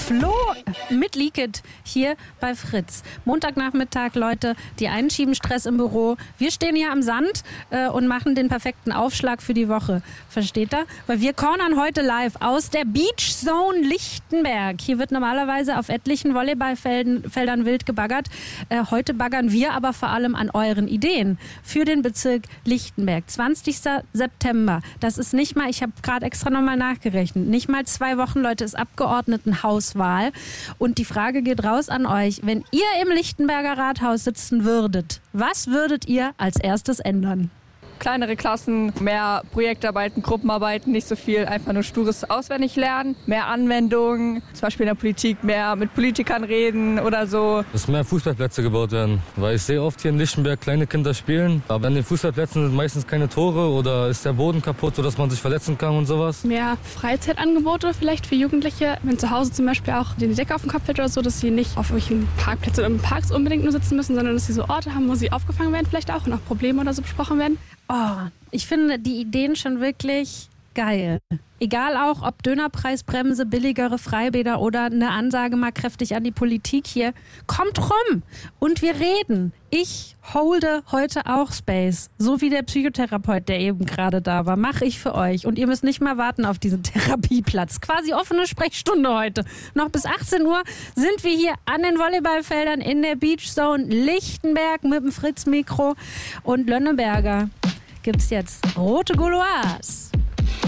Flo mit Leakit hier bei Fritz. Montagnachmittag, Leute, die einen schieben Stress im Büro. Wir stehen hier am Sand und machen den perfekten Aufschlag für die Woche. Versteht ihr? Weil wir cornern heute live aus der Beach Zone Lichtenberg. Hier wird normalerweise auf etlichen Volleyballfeldern wild gebaggert. Heute baggern wir aber vor allem an euren Ideen für den Bezirk Lichtenberg. 20. September. Das ist nicht mal, ich habe gerade extra nochmal nachgerechnet, nicht mal 2 Wochen, Leute, ist Abgeordnetenhauswahl. Und die Frage geht raus an euch. Wenn ihr im Lichtenberger Rathaus sitzen würdet, was würdet ihr als erstes ändern? Kleinere Klassen, mehr Projektarbeiten, Gruppenarbeiten, nicht so viel einfach nur stures Auswendiglernen, mehr Anwendungen, zum Beispiel in der Politik mehr mit Politikern reden oder so. Dass mehr Fußballplätze gebaut werden, weil ich sehe oft hier in Lichtenberg kleine Kinder spielen, aber an den Fußballplätzen sind meistens keine Tore oder ist der Boden kaputt, sodass man sich verletzen kann und sowas. Mehr Freizeitangebote vielleicht für Jugendliche, wenn zu Hause zum Beispiel auch die Decke auf dem Kopf fällt oder so, dass sie nicht auf irgendwelchen Parkplätzen oder im Parks unbedingt nur sitzen müssen, sondern dass sie so Orte haben, wo sie aufgefangen werden vielleicht auch und auch Probleme oder so besprochen werden. Oh, ich finde die Ideen schon wirklich geil. Egal auch, ob Dönerpreisbremse, billigere Freibäder oder eine Ansage mal kräftig an die Politik hier. Kommt rum und wir reden. Ich holde heute auch Space. So wie der Psychotherapeut, der eben gerade da war, mache ich für euch. Und ihr müsst nicht mal warten auf diesen Therapieplatz. Quasi offene Sprechstunde heute. Noch bis 18 Uhr sind wir hier an den Volleyballfeldern in der Beach Zone Lichtenberg mit dem Fritz-Mikro und Lönneberger. Gibt's jetzt rote Gouloirs.